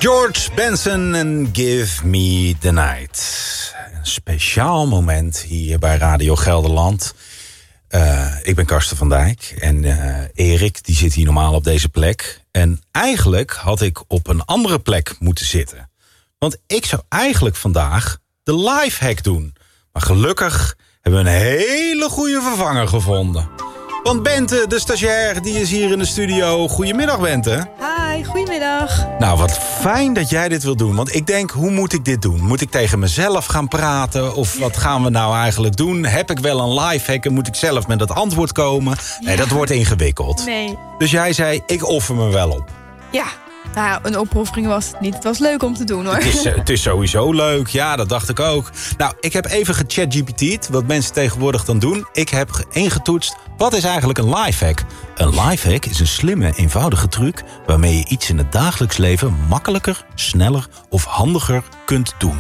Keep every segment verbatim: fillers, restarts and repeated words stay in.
George Benson en Give Me The Night. Een speciaal moment hier bij Radio Gelderland. Uh, ik ben Karsten van Dijk en uh, Erik die zit hier normaal op deze plek. En eigenlijk had ik op een andere plek moeten zitten. Want ik zou eigenlijk vandaag de lifehack doen. Maar gelukkig hebben we een hele goede vervanger gevonden. Want Bente, de stagiair, die is hier in de studio. Goedemiddag, Bente. Hi, goedemiddag. Nou, wat fijn dat jij dit wil doen. Want ik denk, hoe moet ik dit doen? Moet ik tegen mezelf gaan praten? Of wat gaan we nou eigenlijk doen? Heb ik wel een lifehack en moet ik zelf met dat antwoord komen? Nee, ja. Dat wordt ingewikkeld. Nee. Dus jij zei, ik offer me wel op. Ja. Nou, een opoffering was het niet. Het was leuk om te doen, hoor. Het is, het is sowieso leuk. Ja, dat dacht ik ook. Nou, ik heb even gechatGPT'd, wat mensen tegenwoordig dan doen. Ik heb ingetoetst, wat is eigenlijk een lifehack? Een lifehack is een slimme, eenvoudige truc waarmee je iets in het dagelijks leven makkelijker, sneller of handiger kunt doen.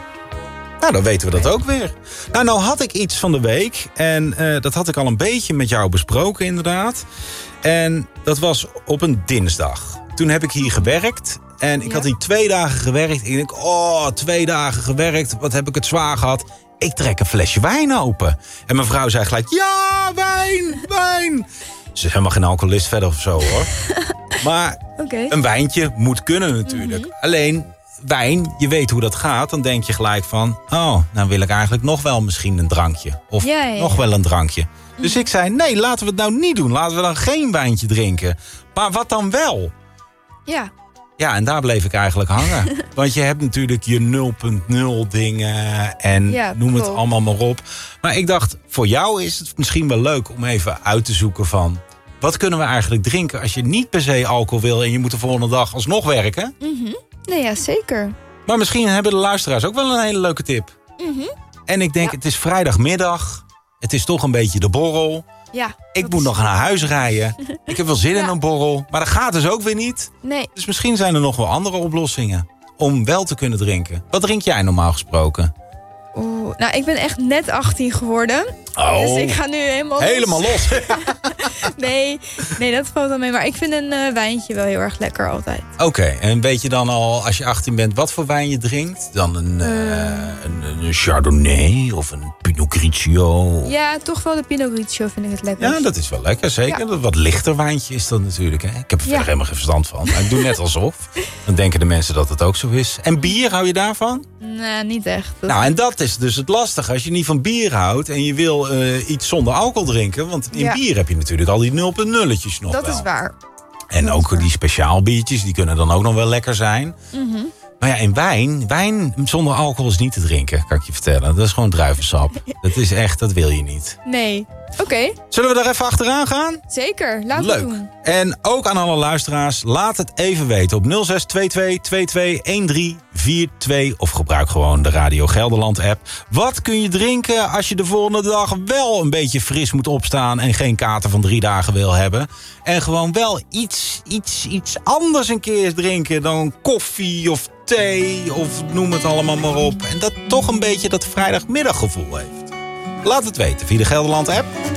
Nou, dan weten we dat ook weer. Nou, nou had ik iets van de week. En uh, dat had ik al een beetje met jou besproken, inderdaad. En dat was op een dinsdag. Toen heb ik hier gewerkt. En ik ja. had hier twee dagen gewerkt. En ik denk, oh, twee dagen gewerkt. Wat heb ik het zwaar gehad. Ik trek een flesje wijn open. En mijn vrouw zei gelijk, ja, wijn, wijn. Ze is helemaal geen alcoholist verder of zo, hoor. Maar okay. Een wijntje moet kunnen natuurlijk. Mm-hmm. Alleen, wijn, je weet hoe dat gaat. Dan denk je gelijk van, oh, nou wil ik eigenlijk nog wel misschien een drankje. Of ja, ja, ja. nog wel een drankje. Mm-hmm. Dus ik zei, nee, laten we het nou niet doen. Laten we dan geen wijntje drinken. Maar wat dan wel? Ja. Ja, en daar bleef ik eigenlijk hangen. Want je hebt natuurlijk je nul punt nul dingen en ja, noem het klopt. Allemaal maar op. Maar ik dacht, voor jou is het misschien wel leuk om even uit te zoeken van, wat kunnen we eigenlijk drinken als je niet per se alcohol wil en je moet de volgende dag alsnog werken? Mm-hmm. Nee, ja, zeker. Maar misschien hebben de luisteraars ook wel een hele leuke tip. Mm-hmm. En ik denk, ja. Het is vrijdagmiddag. Het is toch een beetje de borrel. Ja, ik moet is... nog naar huis rijden. Ik heb wel zin ja. in een borrel. Maar dat gaat dus ook weer niet. Nee. Dus misschien zijn er nog wel andere oplossingen om wel te kunnen drinken. Wat drink jij normaal gesproken? Oeh, nou, ik ben echt net achttien geworden. Oh. Dus ik ga nu helemaal los. Helemaal los. nee, nee, dat valt wel mee. Maar ik vind een uh, wijntje wel heel erg lekker altijd. Oké, okay, en weet je dan al, als je achttien bent, wat voor wijn je drinkt? Dan een, uh, uh, een, een Chardonnay of een Pinot Grigio? Ja, toch wel de Pinot Grigio vind ik het lekker. Ja, dat is wel lekker, zeker. Ja. Wat lichter wijntje is dat natuurlijk. Hè? Ik heb er ja. verder helemaal geen verstand van. Maar ik doe net alsof. Dan denken de mensen dat het ook zo is. En bier, hou je daarvan? Nee, niet echt. Dat nou, en dat is dus het lastige. Als je niet van bier houdt en je wil uh, iets zonder alcohol drinken. Want in ja. bier heb je natuurlijk al die nul punt nulletjes nog dat wel. Dat is waar. En dat ook waar. Die speciaal biertjes, die kunnen dan ook nog wel lekker zijn. Mm-hmm. Maar ja, in wijn, wijn zonder alcohol is niet te drinken, kan ik je vertellen. Dat is gewoon druivensap. Dat is echt, dat wil je niet. Nee. Oké. Okay. Zullen we daar even achteraan gaan? Zeker, laten Leuk. we doen. En ook aan alle luisteraars, laat het even weten op nul zes twee twee twee twee een drie vier twee of gebruik gewoon de Radio Gelderland app. Wat kun je drinken als je de volgende dag wel een beetje fris moet opstaan en geen kater van drie dagen wil hebben? En gewoon wel iets, iets, iets anders een keer drinken dan koffie of thee of noem het allemaal maar op. En dat toch een beetje dat vrijdagmiddaggevoel heeft. Laat het weten via de Gelderland app.